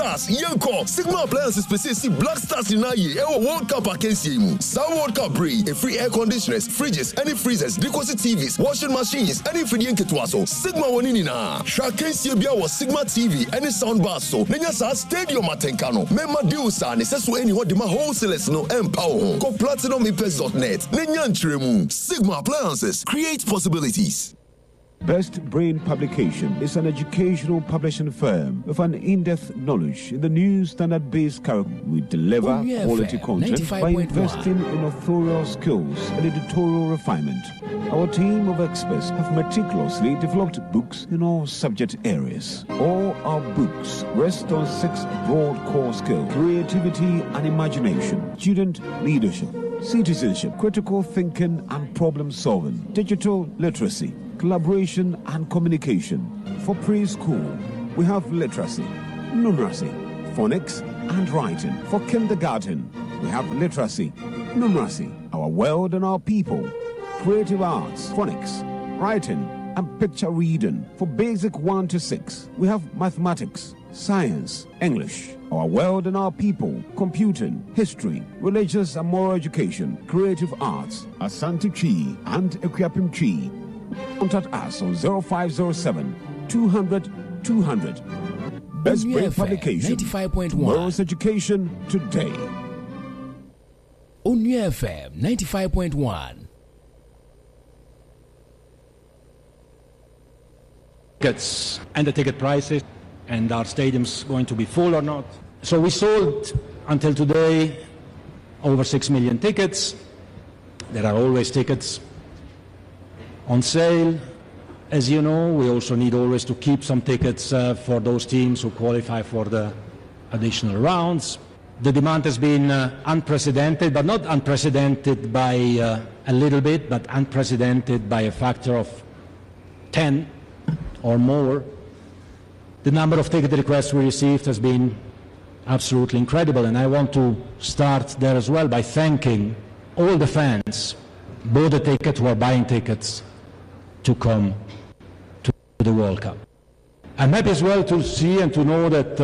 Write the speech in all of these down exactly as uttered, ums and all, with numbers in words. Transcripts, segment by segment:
Stars, Yanko, Sigma Appliances, specifically Black Stars in Aye, Ewo World Cup against you. Some World Cup bring a free air conditioners, fridges, any freezers, decorative T Vs, washing machines, any free Yanketwaso. Sigma Waninina. Shakens Yabia was Sigma T V, any sound bar so. Nenyasa Stadium Atenkano. Memma Diusa, Nesesu anyone Dima wholesalers no empower. Go platinum ipes dot net. Nenyan Tremu. Sigma Appliances. Create possibilities. Best Brain Publication is an educational publishing firm with an in-depth knowledge in the new standard-based curriculum. We deliver O U F M quality content by investing in authorial skills and editorial refinement. Our team of experts have meticulously developed books in all subject areas. All our books rest on six broad core skills: creativity and imagination, student leadership, citizenship, critical thinking and problem solving, digital literacy, collaboration and communication. For preschool, we have literacy, numeracy, phonics and writing. For kindergarten, we have literacy, numeracy, our world and our people, creative arts, phonics, writing and picture reading. For basic one to six, we have mathematics, science, English, our world and our people, computing, history, religious and moral education, creative arts, Asante Chi and Equiapim Chi. Contact us on zero five zero seven, two hundred, two hundred. Best Brain Publication. ninety-five point one. Tomorrow's education today. O U F M ninety-five point one. Tickets and the ticket prices, and our stadiums going to be full or not. So we sold until today over six million tickets. There are always tickets on sale. As you know, we also need always to keep some tickets uh, for those teams who qualify for the additional rounds. The demand has been uh, unprecedented, but not unprecedented by uh, a little bit, but unprecedented by a factor of ten or more. The number of ticket requests we received has been absolutely incredible, and I want to start there as well by thanking all the fans, both the tickets who are buying tickets to come to the World Cup. I'm happy as well to see and to know that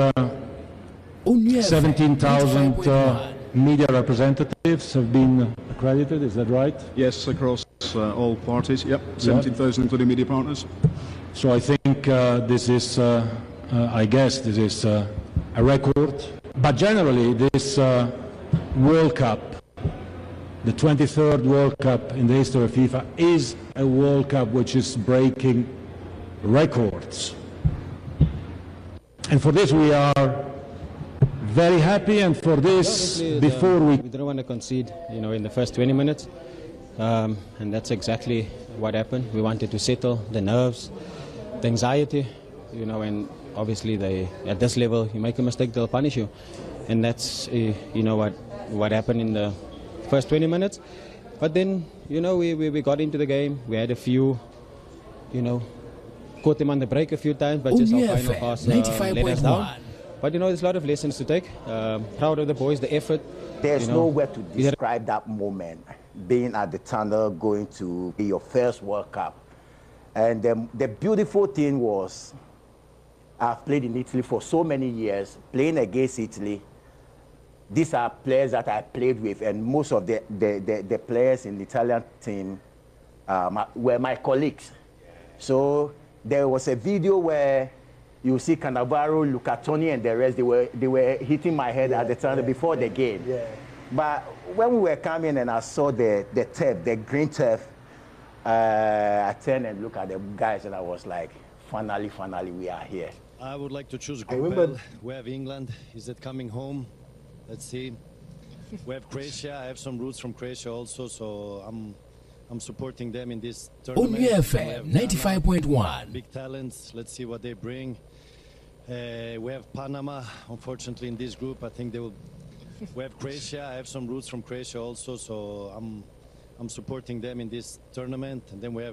uh, seventeen thousand uh, media representatives have been accredited, is that right? Yes, across uh, all parties, yep, seventeen thousand including media partners. So I think uh, this is, uh, uh, I guess this is uh, a record. But generally this uh, World Cup, the twenty-third World Cup in the history of FIFA, is a World Cup which is breaking records. And for this we are very happy, and for this, well, before the, we... We didn't want to concede, you know, in the first twenty minutes, um, and that's exactly what happened. We wanted to settle the nerves, the anxiety, you know, and obviously they, at this level, you make a mistake, they'll punish you. And that's, uh, you know, what, what happened in the first twenty minutes. But then, you know, we, we, we got into the game. We had a few, you know, caught them on the break a few times, but just our final pass uh, let us down. But, you know, there's a lot of lessons to take. Uh, proud of the boys, the effort. There's you know, no way to describe that moment, being at the tunnel, going to be your first World Cup. And um, the beautiful thing was, I've played in Italy for so many years, playing against Italy. These are players that I played with, and most of the, the, the, the players in the Italian team um, were my colleagues. So there was a video where you see Cannavaro, Luca Toni, and the rest, they were, they were hitting my head yeah, at the time yeah, before yeah, the game. Yeah. But when we were coming and I saw the, the turf, the green turf, uh, I turned and looked at the guys and I was like, finally, finally, we are here. I would like to choose Group L. We have England. Is it coming home? Let's see. We have Croatia. I have some roots from Croatia also, so I'm I'm supporting them in this tournament. O U F M ninety-five point one. Big talents. Let's see what they bring. Uh, we have Panama. Unfortunately, in this group, I think they will. We have Croatia. I have some roots from Croatia also, so I'm I'm supporting them in this tournament. And then we have